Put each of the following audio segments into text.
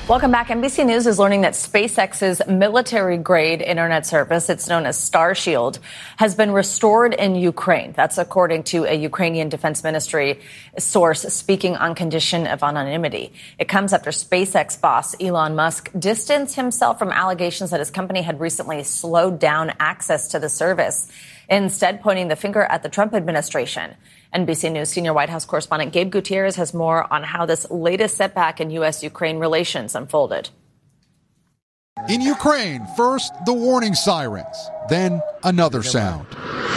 Welcome back. NBC News is learning that SpaceX's military-grade internet service, it's known as Starshield, has been restored in Ukraine. That's according to a Ukrainian Defense Ministry source speaking on condition of anonymity. It comes after SpaceX boss Elon Musk distanced himself from allegations that his company had recently slowed down access to the service, instead pointing the finger at the Trump administration. NBC News senior White House correspondent Gabe Gutierrez has more on how this latest setback in U.S.-Ukraine relations unfolded. In Ukraine, first the warning sirens, then another sound.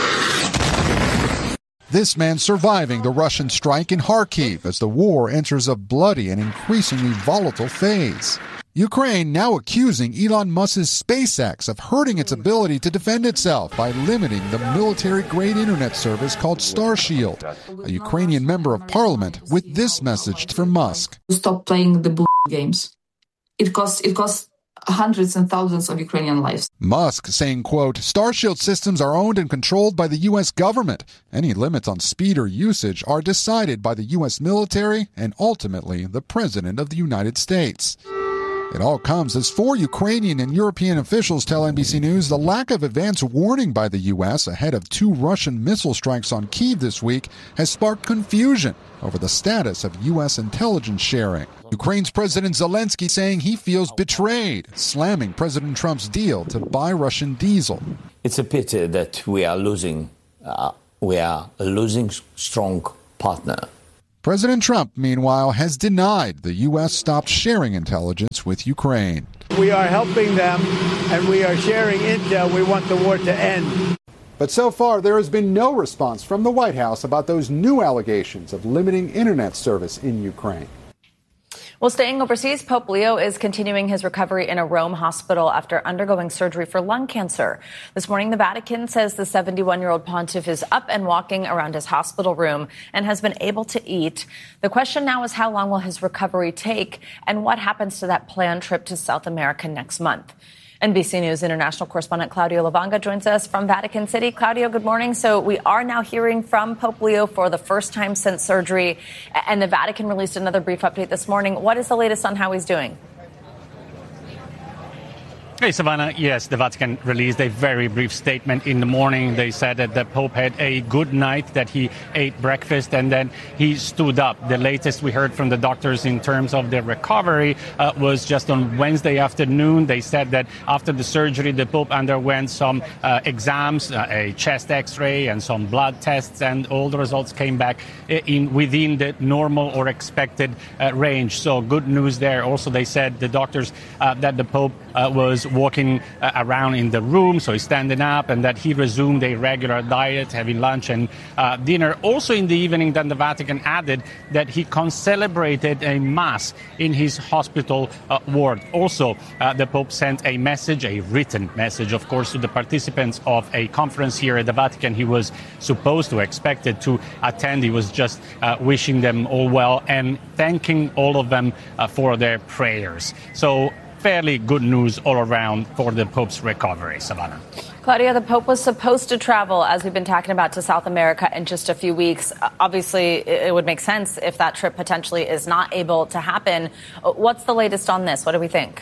This man surviving the Russian strike in Kharkiv as the war enters a bloody and increasingly volatile phase. Ukraine now accusing Elon Musk's SpaceX of hurting its ability to defend itself by limiting the military-grade internet service called Starshield. A Ukrainian member of parliament with this message from Musk. Stop playing the games. It costs hundreds and thousands of Ukrainian lives. Musk saying, quote, Starshield systems are owned and controlled by the U.S. government. Any limits on speed or usage are decided by the U.S. military and ultimately the President of the United States. It all comes as 4 Ukrainian and European officials tell NBC News the lack of advance warning by the U.S. ahead of 2 Russian missile strikes on Kyiv this week has sparked confusion over the status of U.S. intelligence sharing. Ukraine's President Zelensky saying he feels betrayed, slamming President Trump's deal to buy Russian diesel. It's a pity that we are losing a strong partner. President Trump, meanwhile, has denied the U.S. stopped sharing intelligence with Ukraine. We are helping them, and we are sharing intel. We want the war to end. But so far, there has been no response from the White House about those new allegations of limiting internet service in Ukraine. Well, staying overseas, Pope Leo is continuing his recovery in a Rome hospital after undergoing surgery for lung cancer. This morning, the Vatican says the 71-year-old pontiff is up and walking around his hospital room and has been able to eat. The question now is how long will his recovery take and what happens to that planned trip to South America next month? NBC News international correspondent Claudio Lavanga joins us from Vatican City. Claudio, good morning. So we are now hearing from Pope Leo for the first time since surgery, and the Vatican released another brief update this morning. What is the latest on how he's doing? Hey, Savannah. Yes, the Vatican released a very brief statement in the morning. They said that the Pope had a good night, that he ate breakfast, and then he stood up. The latest we heard from the doctors in terms of the recovery was just on Wednesday afternoon. They said that after the surgery, the Pope underwent some exams, a chest X-ray and some blood tests, and all the results came back within the normal or expected range. So good news there. Also, they said, the doctors, that the Pope was walking around in the room, so he's standing up, and that he resumed a regular diet, having lunch and dinner. Also in the evening, then the Vatican added that he concelebrated a mass in his hospital ward. Also, the Pope sent a message, a written message, of course, to the participants of a conference here at the Vatican. He was supposed to, expected to attend. He was just wishing them all well and thanking all of them for their prayers. So fairly good news all around for the Pope's recovery, Savannah. Claudia, the Pope was supposed to travel, as we've been talking about, to South America in just a few weeks. Obviously, it would make sense if that trip potentially is not able to happen. What's the latest on this? What do we think?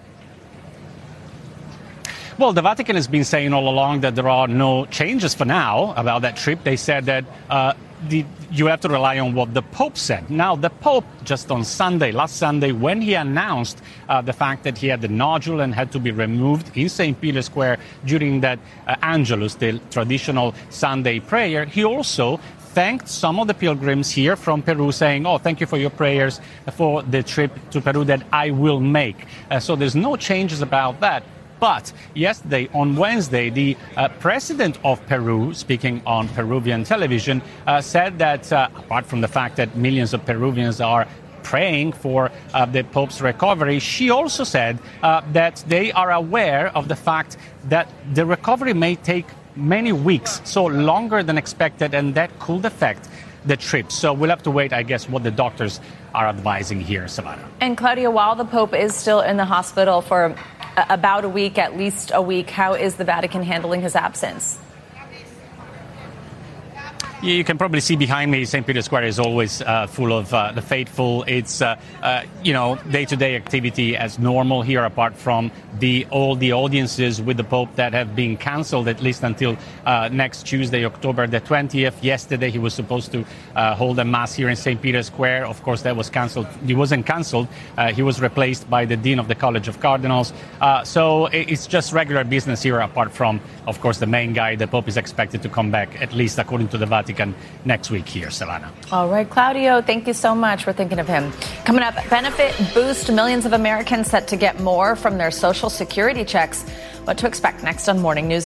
Well, the Vatican has been saying all along that there are no changes for now about that trip. They said that you have to rely on what the Pope said. Now, the Pope, just on Sunday, last Sunday, when he announced the fact that he had the nodule and had to be removed in St. Peter's Square during that Angelus, the traditional Sunday prayer, he also thanked some of the pilgrims here from Peru, saying, thank you for your prayers for the trip to Peru that I will make. So there's no changes about that. But yesterday, on Wednesday, the president of Peru, speaking on Peruvian television, said that apart from the fact that millions of Peruvians are praying for the Pope's recovery, she also said that they are aware of the fact that the recovery may take many weeks, so longer than expected, and that could affect the trip. So we'll have to wait, I guess, what the doctors are advising here, Savannah. And Claudia, while the Pope is still in the hospital for about a week, at least a week, how is the Vatican handling his absence? You can probably see behind me, St. Peter's Square is always full of the faithful. It's, day-to-day activity as normal here, apart from all the audiences with the Pope that have been cancelled, at least until next Tuesday, October the 20th. Yesterday, he was supposed to hold a mass here in St. Peter's Square. Of course, that was cancelled. He wasn't cancelled. He was replaced by the Dean of the College of Cardinals. So it's just regular business here, apart from, of course, the main guy. The Pope is expected to come back, at least according to the Vatican, next week here, Silvana. All right, Claudio, thank you so much. We're thinking of him. Coming up, benefit boost. Millions of Americans set to get more from their Social Security checks. What to expect next on Morning News.